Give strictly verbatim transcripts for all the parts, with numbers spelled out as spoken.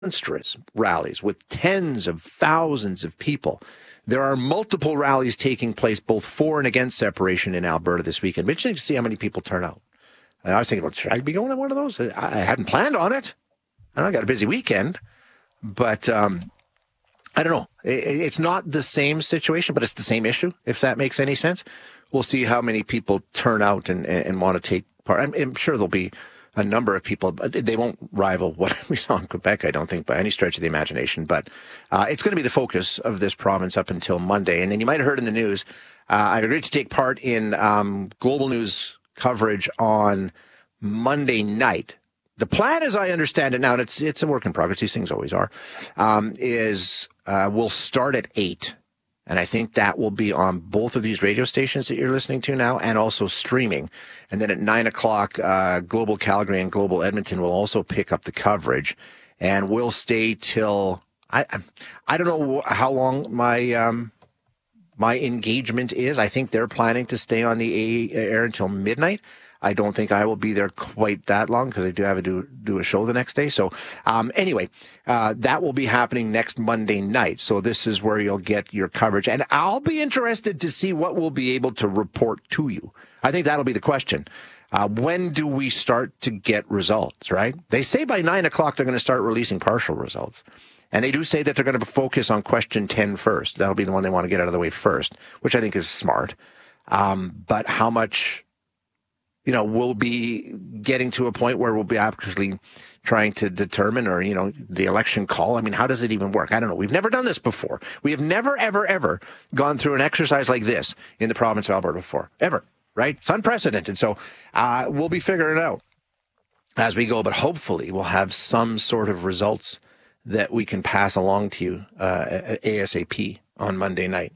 monstrous rallies with tens of thousands of people. There are multiple rallies taking place both for and against separation in Alberta this weekend. Interesting to see how many people turn out. I was thinking, well, should I be going to one of those? I hadn't planned on it. I got a busy weekend, but um, I don't know. It's not the same situation, but it's the same issue, if that makes any sense. We'll see how many people turn out and, and want to take part. I'm, I'm sure there'll be a number of people, but they won't rival what we saw in Quebec, I don't think, by any stretch of the imagination. But uh, it's going to be the focus of this province up until Monday. And then you might have heard in the news, uh, I've agreed to take part in um, Global News coverage on Monday night. The plan, as I understand it now, and it's it's a work in progress, these things always are, um, is uh, we'll start at eight. And I think that will be on both of these radio stations that you're listening to now and also streaming. And then at nine o'clock, uh, Global Calgary and Global Edmonton will also pick up the coverage. And we'll stay till, I I don't know how long my um, my engagement is. I think they're planning to stay on the air until midnight. I don't think I will be there quite that long because I do have to do, do a show the next day. So um, anyway, uh, that will be happening next Monday night. So this is where you'll get your coverage. And I'll be interested to see what we'll be able to report to you. I think that'll be the question. Uh, when do we start to get results, right? They say by nine o'clock they're going to start releasing partial results. And they do say that they're going to focus on question ten first. That'll be the one they want to get out of the way first, which I think is smart. Um, but how much... you know, we'll be getting to a point where we'll be actually trying to determine, or, you know, the election call. I mean, how does it even work? I don't know. We've never done this before. We have never, ever, ever gone through an exercise like this in the province of Alberta before. Ever. Right? It's unprecedented. So uh, we'll be figuring it out as we go. But hopefully we'll have some sort of results that we can pass along to you uh, ASAP on Monday night.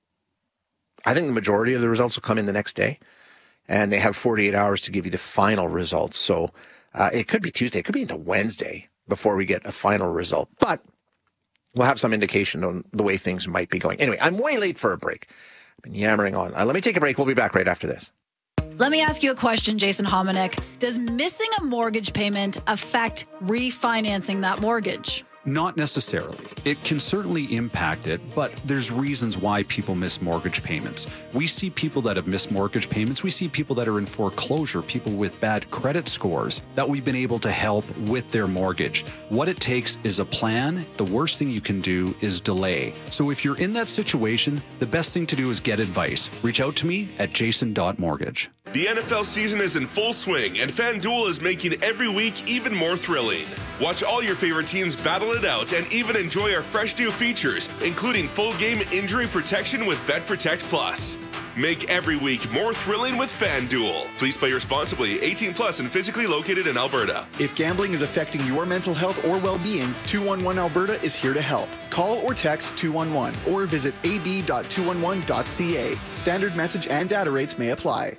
I think the majority of the results will come in the next day. And they have forty-eight hours to give you the final results. So uh, it could be Tuesday. It could be into Wednesday before we get a final result. But we'll have some indication on the way things might be going. Anyway, I'm way late for a break. I've been yammering on. Uh, let me take a break. We'll be back right after this. Let me ask you a question, Jason Hominick. Does missing a mortgage payment affect refinancing that mortgage? Not necessarily. It can certainly impact it, but there's reasons why people miss mortgage payments. We see people that have missed mortgage payments. We see people that are in foreclosure, people with bad credit scores that we've been able to help with their mortgage. What it takes is a plan. The worst thing you can do is delay. So if you're in that situation, the best thing to do is get advice. Reach out to me at jason dot mortgage. The N F L season is in full swing, and FanDuel is making every week even more thrilling. Watch all your favorite teams battle it out and even enjoy our fresh new features, including full game injury protection with Bet Protect Plus. Make every week more thrilling with FanDuel. Please play responsibly, eighteen plus and physically located in Alberta. If gambling is affecting your mental health or well-being, two one one Alberta is here to help. Call or text two one one or visit a b dot two one one dot c a. Standard message and data rates may apply.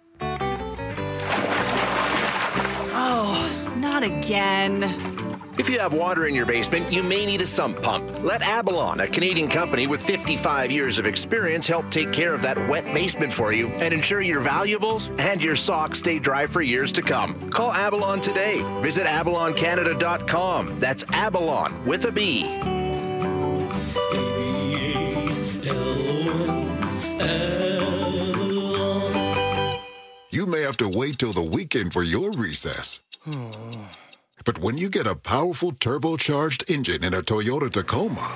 Oh, not again. If you have water in your basement, you may need a sump pump. Let Avalon, a Canadian company with fifty-five years of experience, help take care of that wet basement for you and ensure your valuables and your socks stay dry for years to come. Call Avalon today. Visit avalon canada dot com. That's Avalon with a B. You may have to wait till the weekend for your recess. But when you get a powerful turbocharged engine in a Toyota Tacoma,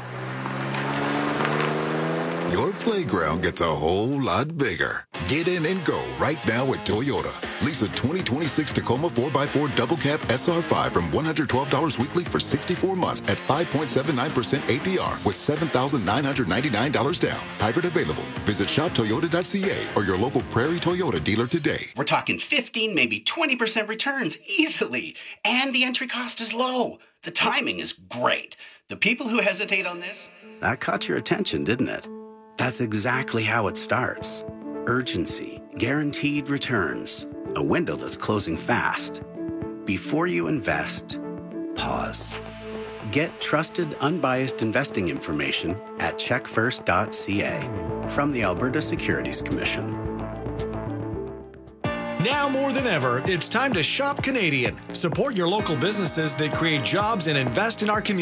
your playground gets a whole lot bigger. Get in and go right now at Toyota. Lease a twenty twenty-six Tacoma four by four Double Cab S R five from one hundred twelve dollars weekly for sixty-four months at five point seven nine percent A P R with seven thousand nine hundred ninety-nine dollars down. Hybrid available. Visit shop toyota dot c a or your local Prairie Toyota dealer today. We're talking fifteen, maybe twenty percent returns easily. And the entry cost is low. The timing is great. The people who hesitate on this... That caught your attention, didn't it? That's exactly how it starts. Urgency, guaranteed returns, a window that's closing fast. Before you invest, pause. Get trusted, unbiased investing information at check first dot c a from the Alberta Securities Commission. Now more than ever, it's time to shop Canadian. Support your local businesses that create jobs and invest in our community.